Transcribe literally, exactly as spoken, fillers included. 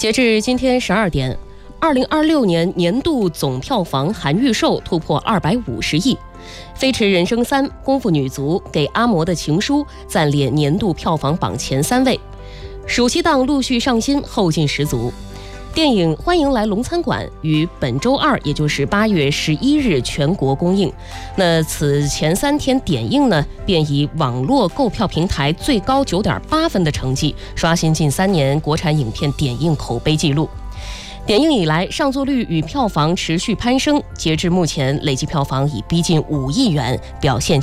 截至今天十二点，二零二六年年度总票房含预售突破二百五十亿，《飞驰人生三》、《功夫女足》、《给阿嬷的情书》暂列年度票房榜前三位。暑期档陆续上新，后劲十足。电影《欢迎来龙餐馆》于本周二，也就是八月十一日全国公映。那此前三天点映呢，便以网络购票平台最高九点八分的成绩，刷新近三年国产影片点映口碑纪录。点映以来，上座率与票房持续攀升，截至目前累计票房已逼近五亿元，表现